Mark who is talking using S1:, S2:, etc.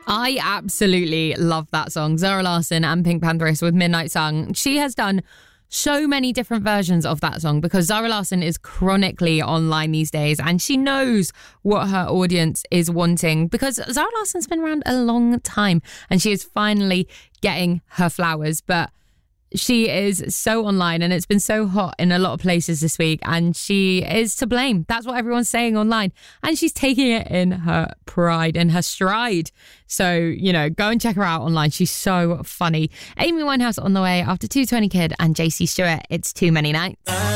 S1: I absolutely love that song. Zara Larsson and Pink Panthers with Midnight Sun. She has done so many different versions of that song because Zara Larsson is chronically online these days and she knows what her audience is wanting because Zara Larsson's been around a long time and she is finally getting her flowers. But she is so online and it's been so hot in a lot of places this week and she is to blame. That's what everyone's saying online. And she's taking it in her pride and her stride. So, go and check her out online. She's so funny. Amy Winehouse on the way after 220 Kid and JC Stewart. It's Too Many Nights.